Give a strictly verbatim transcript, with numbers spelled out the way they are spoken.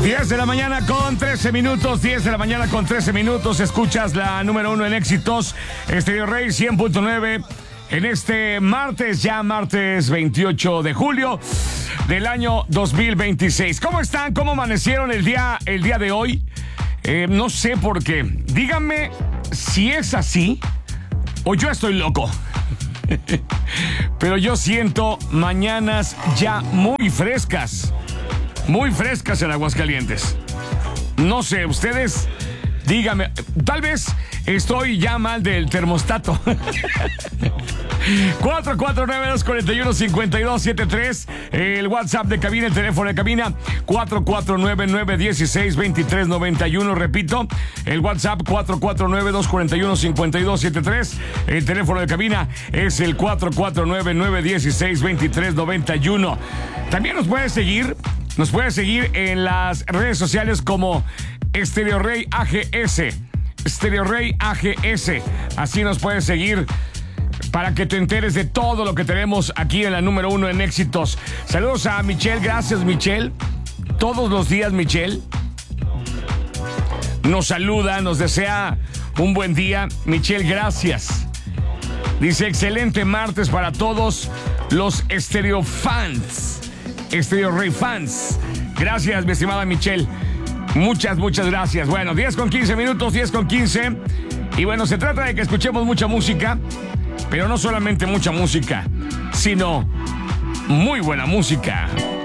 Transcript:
diez de la mañana con trece minutos, diez de la mañana con trece minutos, escuchas la número uno en éxitos, Estéreo Rey cien punto nueve, en este martes, ya martes veintiocho de julio del año dos mil veintiséis. ¿Cómo están? ¿Cómo amanecieron el día, el día de hoy? Eh, no sé por qué. Díganme si es así o yo estoy loco. Pero yo siento mañanas ya muy frescas. Muy frescas en Aguascalientes. No sé, ustedes, díganme, tal vez estoy ya mal del termostato. cuatro cuatro nueve, dos cuatro uno, cinco dos siete tres, el WhatsApp de cabina, el teléfono de cabina, cuatro cuatro nueve, nueve uno seis, dos tres nueve uno, repito, el WhatsApp cuatro cuatro nueve, dos cuatro uno, cinco dos siete tres, el teléfono de cabina es el cuatro cuatro nueve, nueve uno seis, dos tres nueve uno. También nos puede seguir, nos puede seguir en las redes sociales como Estéreo Rey A G S, Estéreo Rey A G S, así nos puedes seguir para que te enteres de todo lo que tenemos aquí en la número uno en éxitos. Saludos a Michelle, gracias Michelle. Todos los días Michelle nos saluda, nos desea un buen día. Michelle, gracias. Dice, excelente martes para todos los Estéreo fans, Estéreo Rey fans. Gracias, mi estimada Michelle. Muchas, muchas gracias. Bueno, diez con quince minutos, diez con quince. Y bueno, se trata de que escuchemos mucha música. Pero no solamente mucha música, sino muy buena música.